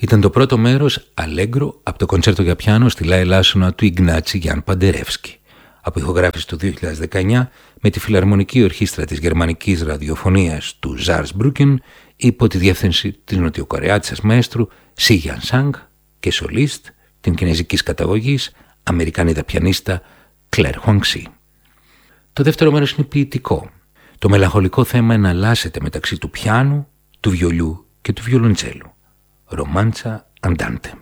Ήταν το πρώτο μέρος αλέγκρο από το κοντσέρτο για πιάνο στη Λα Ελάσσονα του Ιγνάτσι Γιάν Παντερεύσκη, από ηχογράφηση του 2019 με τη Φιλαρμονική Ορχήστρα της Γερμανικής Ραδιοφωνίας του Ζάρσμπρουκεν υπό τη διεύθυνση της Νοτιοκορεάτισσας μαέστρου Σι Γιάν Σανγκ και σολίστ την κινεζικής καταγωγής Αμερικανίδα πιανίστα Κλέρ Χουανξί. Το δεύτερο μέρος είναι ποιητικό. Το μελαγχολικό θέμα εναλλάσσεται μεταξύ του πιάνου, του βιολιού και του βιολοντσέλου. Ρομάντσα αντάντε.